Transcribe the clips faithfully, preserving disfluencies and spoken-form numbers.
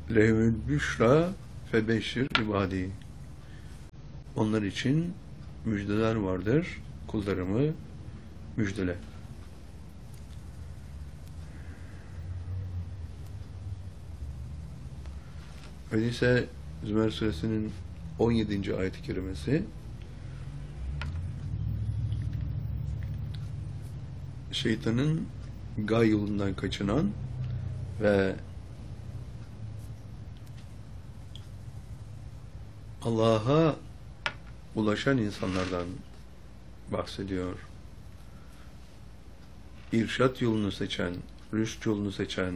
lehumül büşra febeşşir ibadi. Onlar için müjdeler vardır. Kullarımı müjdele. Öyleyse Zümer Suresinin on yedinci ayet-i kerimesi şeytanın gay yolundan kaçınan ve Allah'a ulaşan insanlardan bahsediyor. İrşat yolunu seçen, rüşt yolunu seçen,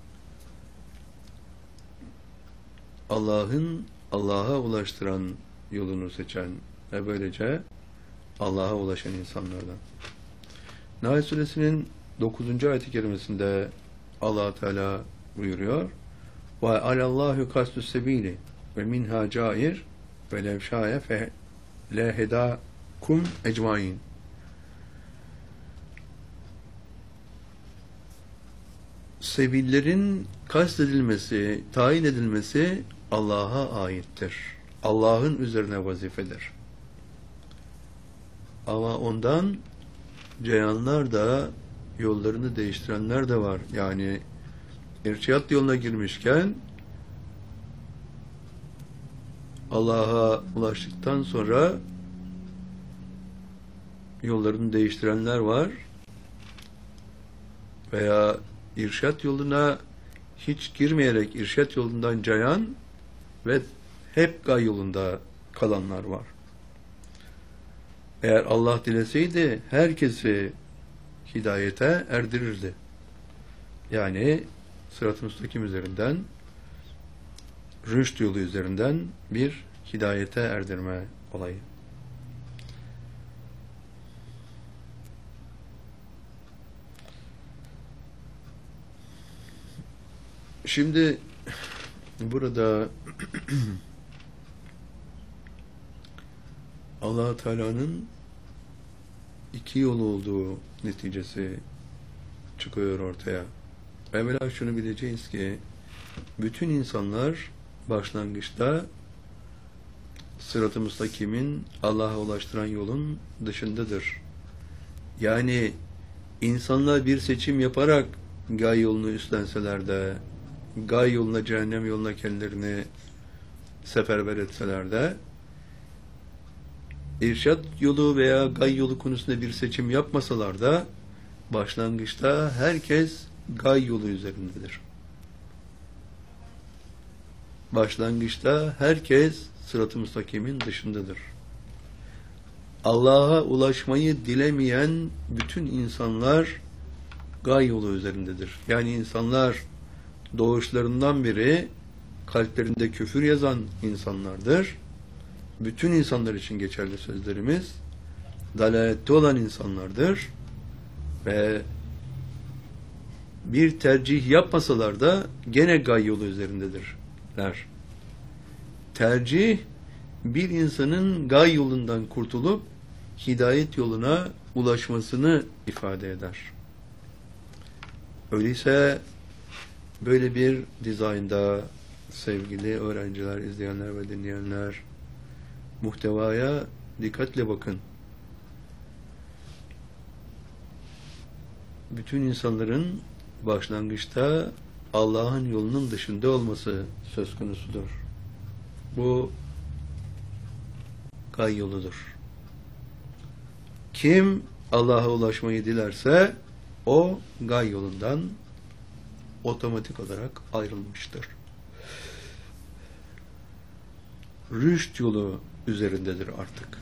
Allah'ın Allah'a ulaştıran yolunu seçen ve böylece Allah'a ulaşan insanlardan. Nahl Suresinin dokuzuncu ayet-i kerimesinde Allah Teala buyuruyor: "Ve alallahu kastus sebili ve minha cair ve lev şaye fe lehedakum ecmaîn." Sebillerin kastedilmesi, tayin edilmesi Allah'a aittir. Allah'ın üzerine vazifedir. Ama ondan ceyanlar da, yollarını değiştirenler de var. Yani irşat yoluna girmişken Allah'a ulaştıktan sonra yollarını değiştirenler var. Veya irşat yoluna hiç girmeyerek irşat yolundan cayan ve hep gay yolunda kalanlar var. Eğer Allah dileseydi herkesi hidayete erdirirdi. Yani sırat-ı müstakim üzerinden, rüşt yolu üzerinden bir hidayete erdirme olayı. Şimdi burada Allah Teala'nın iki yol olduğu neticesi çıkıyor ortaya. Evvela şunu bileceğiz ki bütün insanlar başlangıçta sırat-ı müstakimin Allah'a ulaştıran yolun dışındadır. Yani insanlar bir seçim yaparak gay yolunu üstlenseler de, gay yoluna, cehennem yoluna kendilerini seferber etseler de, irşat yolu veya gay yolu konusunda bir seçim yapmasalar da, başlangıçta herkes gay yolu üzerindedir. Başlangıçta herkes sırat-ı müstakimin dışındadır. Allah'a ulaşmayı dilemeyen bütün insanlar gay yolu üzerindedir. Yani insanlar doğuşlarından beri kalplerinde küfür yazan insanlardır. Bütün insanlar için geçerli sözlerimiz, dalalette olan insanlardır ve bir tercih yapmasalar da gene gay yolu üzerindedirler. Tercih, bir insanın gay yolundan kurtulup hidayet yoluna ulaşmasını ifade eder. Öyleyse böyle bir dizaynda sevgili öğrenciler, izleyenler ve dinleyenler, muhtevaya dikkatle bakın. Bütün insanların başlangıçta Allah'ın yolunun dışında olması söz konusudur. Bu gay yoludur. Kim Allah'a ulaşmayı dilerse o gay yolundan otomatik olarak ayrılmıştır. Rüşt yolu üzerindedir artık.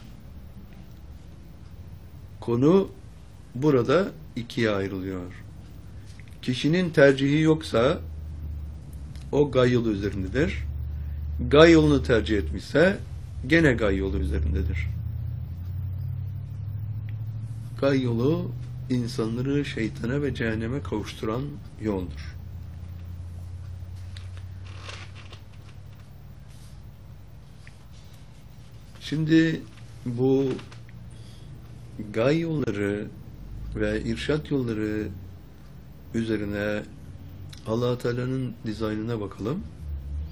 Konu burada ikiye ayrılıyor. Kişinin tercihi yoksa o gay yolu üzerindedir. Gay yolunu tercih etmişse gene gay yolu üzerindedir. Gay yolu insanları şeytana ve cehenneme kavuşturan yoldur. Şimdi bu gay yolları ve irşat yolları üzerine Allah Teala'nın dizaynına bakalım.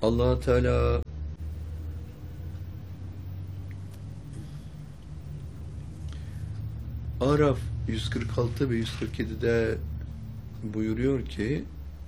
Allah Teala Araf yüz kırk altı ve yüz kırk yedi'de buyuruyor ki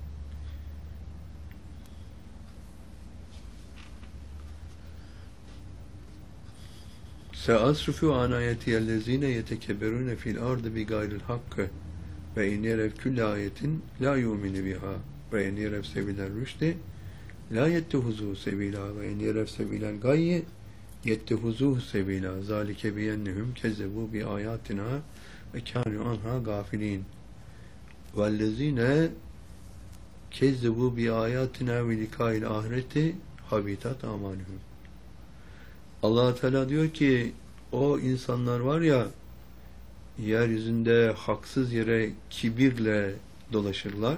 Seasrifu an ayetiyellezine yetekebberune fil ardı bi gayril hakkı ve in yerev külle ayetin la yu'minu biha ve in yerev sebilel rüşdi la yettehuzu sebila ve in yerev sebilel gayyi yettehuzuhu sebila zalike biyennehum kezzebu bi ayatina ve kânû anha gafilin vellezine kezzebu bi ayatina ve likâil ahireti habitat amalühüm. Allah Teala diyor ki o insanlar var ya, yeryüzünde haksız yere kibirle dolaşırlar.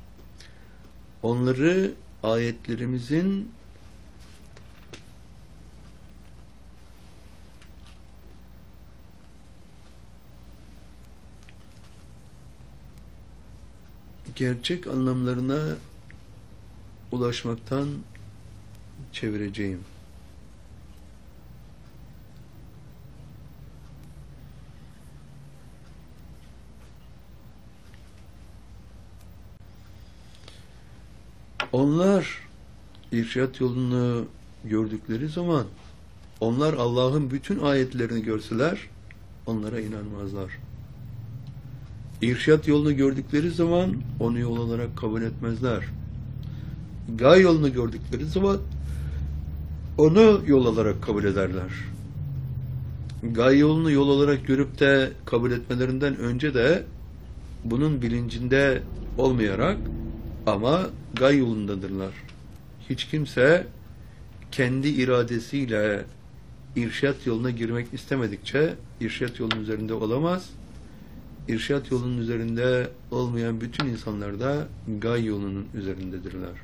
Onları ayetlerimizin gerçek anlamlarına ulaşmaktan çevireceğim. Onlar irşad yolunu gördükleri zaman, onlar Allah'ın bütün ayetlerini görseler, onlara inanmazlar. İrşad yolunu gördükleri zaman, onu yol olarak kabul etmezler. Gay yolunu gördükleri zaman, onu yol olarak kabul ederler. Gay yolunu yol olarak görüp de kabul etmelerinden önce de, bunun bilincinde olmayarak, ama gay yolundadırlar. Hiç kimse kendi iradesiyle irşad yoluna girmek istemedikçe irşad yolunun üzerinde olamaz. İrşad yolunun üzerinde olmayan bütün insanlar da gay yolunun üzerindedirler.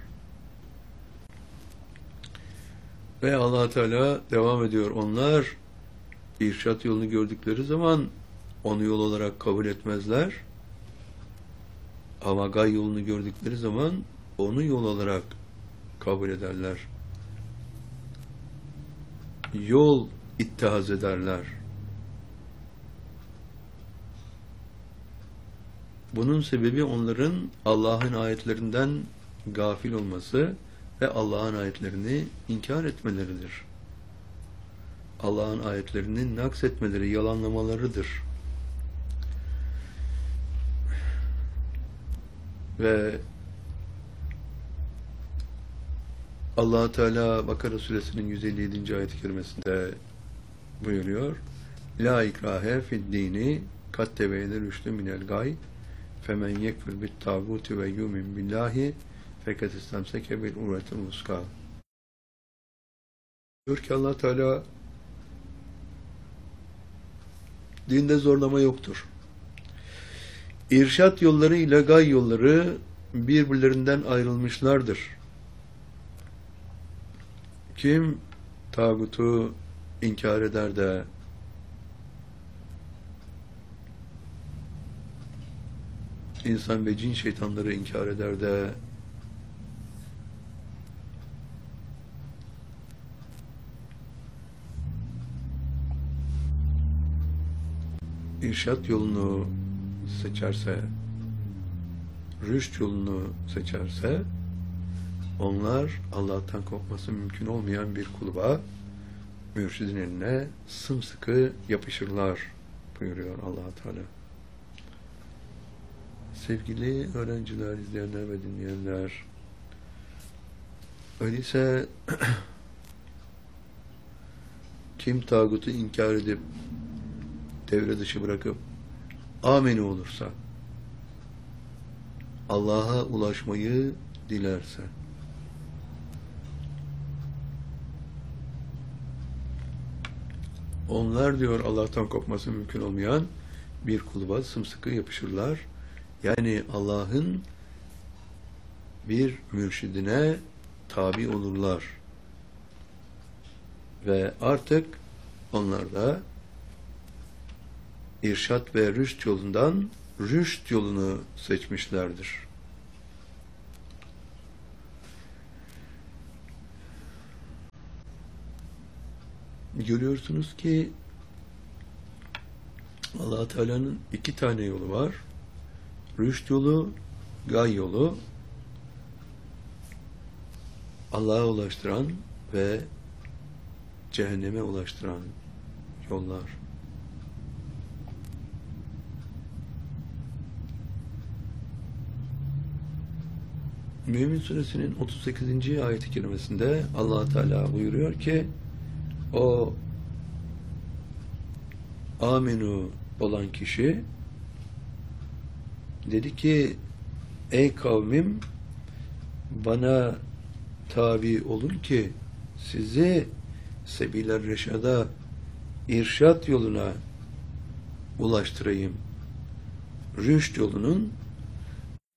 Ve Allah Teala devam ediyor. Onlar irşad yolunu gördükleri zaman onu yol olarak kabul etmezler. Ama gay yolunu gördükleri zaman onu yol olarak kabul ederler. Yol ittihaz ederler. Bunun sebebi onların Allah'ın ayetlerinden gafil olması ve Allah'ın ayetlerini inkar etmeleridir. Allah'ın ayetlerini naks etmeleri, yalanlamalarıdır. Ve Allah Teala Bakara suresinin yüz elli yedinci ayet-i kerimesinde buyuruyor. La ikrahe fid dini kat tebeyyene rüştü minel gay femen yekfir bit tağuti ve yumin billahi fekat istemseke bil urvetil vuska. Diyor ki Allah Teala dinde zorlama yoktur. İrşad yolları ile gay yolları birbirlerinden ayrılmışlardır. Kim tağutu inkar eder de insan ve cin şeytanları inkar eder de irşad yolunu seçerse, rüşt yolunu seçerse, onlar Allah'tan korkması mümkün olmayan bir kulüba, mürşidin eline sımsıkı yapışırlar buyuruyor Allah Teala. Sevgili öğrenciler, izleyenler ve dinleyenler, öyleyse kim tağutu inkar edip devre dışı bırakıp ameni olursa, Allah'a ulaşmayı dilerse, onlar diyor Allah'tan kopması mümkün olmayan bir kulüba sımsıkı yapışırlar. Yani Allah'ın bir mürşidine tabi olurlar. Ve artık onlar da irşad ve rüşt yolundan rüşt yolunu seçmişlerdir. görüyorsunuz ki Allah Teala'nın iki tane yolu var. Rüşt yolu, gay yolu. Allah'a ulaştıran ve cehenneme ulaştıran yollar. Mü'min Suresinin otuz sekizinci ayet-i kerimesinde Allah Teala buyuruyor ki o aminu olan kişi dedi ki ey kavmim bana tabi olun ki sizi sebil-i reşada irşat yoluna ulaştırayım. Rüşt yolunun